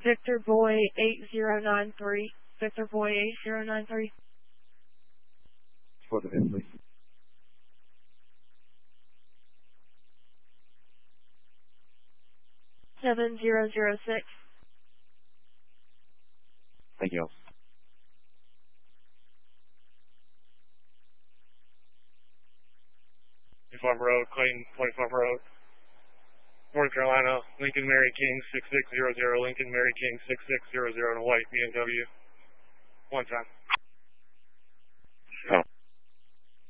Victor Boy 8093. Victor Boy 8093. For the VIN, please. 7006. Thank you. 25 Road, Clayton, 25 Road, North Carolina, Lincoln Mary King 6600, Lincoln Mary King 6600 in a white BMW. One time. Oh.